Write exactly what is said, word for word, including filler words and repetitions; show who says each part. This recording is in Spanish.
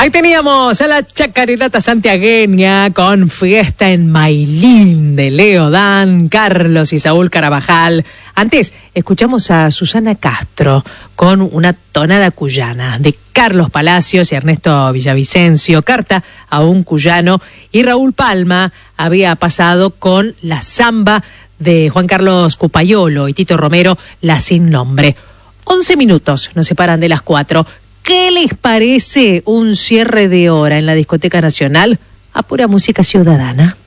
Speaker 1: Ahí teníamos a la chacarinata santiagueña con Fiesta en Mailín de Leo Dan, Carlos y Saúl Carabajal. Antes escuchamos a Susana Castro con una tonada cuyana de Carlos Palacios y Ernesto Villavicencio, Carta a un cuyano, y Raúl Palma había pasado con la samba de Juan Carlos Cupayolo y Tito Romero, La Sin Nombre. Once minutos nos separan de las cuatro. ¿Qué les parece un cierre de hora en la Discoteca Nacional a pura música ciudadana?